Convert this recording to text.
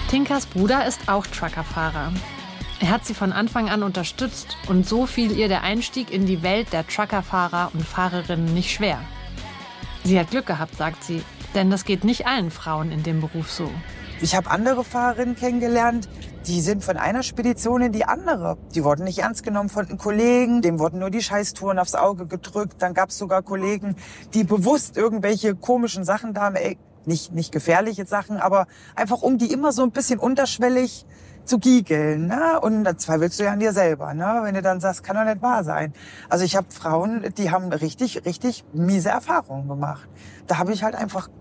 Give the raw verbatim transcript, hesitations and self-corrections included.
Tinkas Bruder ist auch Truckerfahrer. Er hat sie von Anfang an unterstützt und so fiel ihr der Einstieg in die Welt der Truckerfahrer und Fahrerinnen nicht schwer. Sie hat Glück gehabt, sagt sie, denn das geht nicht allen Frauen in dem Beruf so. Ich habe andere Fahrerinnen kennengelernt, die sind von einer Spedition in die andere. Die wurden nicht ernst genommen von den Kollegen, dem wurden nur die Scheißtouren aufs Auge gedrückt. Dann gab es sogar Kollegen, die bewusst irgendwelche komischen Sachen da haben, ey, nicht, nicht gefährliche Sachen, aber einfach um die immer so ein bisschen unterschwellig zu giegeln, ne? Und dann zweifelst du ja an dir selber, ne? Wenn du dann sagst, kann doch nicht wahr sein. Also ich habe Frauen, die haben richtig, richtig miese Erfahrungen gemacht. Da habe ich halt einfach